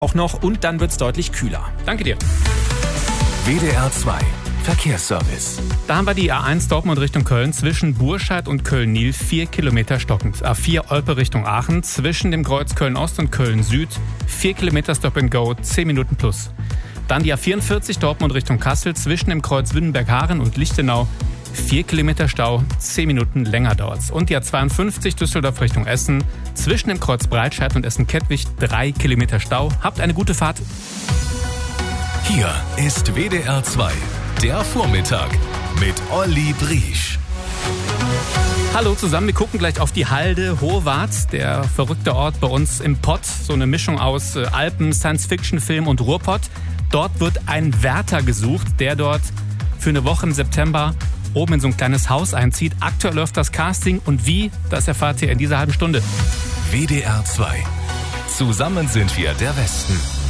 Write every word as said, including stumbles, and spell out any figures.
auch noch und dann wird es deutlich kühler. Danke dir. W D R zwei Verkehrsservice. Da haben wir die A eins Dortmund Richtung Köln zwischen Burscheid und Köln-Nil vier Kilometer stockend. A vier Olpe Richtung Aachen zwischen dem Kreuz Köln-Ost und Köln-Süd vier Kilometer Stop and Go, zehn Minuten plus. Dann die A vierundvierzig Dortmund Richtung Kassel zwischen dem Kreuz Wünnenberg-Haaren und Lichtenau vier Kilometer Stau, zehn Minuten länger dauert's. Und die A zweiundfünfzig Düsseldorf Richtung Essen zwischen dem Kreuz Breitscheid und Essen-Kettwig drei Kilometer Stau. Habt eine gute Fahrt. Hier ist W D R zwei, der Vormittag mit Olli Briesch. Hallo zusammen, wir gucken gleich auf die Halde Hohwart, der verrückte Ort bei uns im Pott. So eine Mischung aus Alpen, Science-Fiction-Film und Ruhrpott. Dort wird ein Wärter gesucht, der dort für eine Woche im September oben in so ein kleines Haus einzieht. Aktuell läuft das Casting und wie, das erfahrt ihr in dieser halben Stunde. W D R zwei. Zusammen sind wir der Westen.